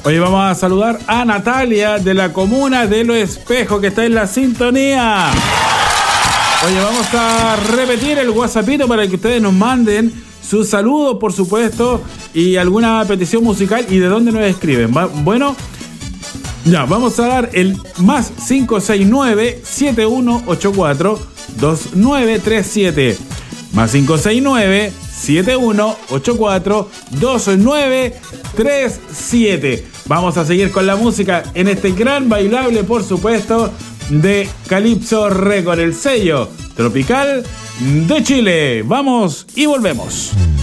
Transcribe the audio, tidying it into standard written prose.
Hoy vamos a saludar a Natalia de la comuna de Los Espejos, que está en la sintonía. Oye, vamos a repetir el WhatsAppito para que ustedes nos manden sus saludos, por supuesto, y alguna petición musical y de dónde nos escriben. Bueno, ya, vamos a dar el más 569-7184-2937. Más 569-7184-2937. Vamos a seguir con la música en este gran bailable, por supuesto, de Calypso Record, el sello tropical de Chile. Vamos y volvemos.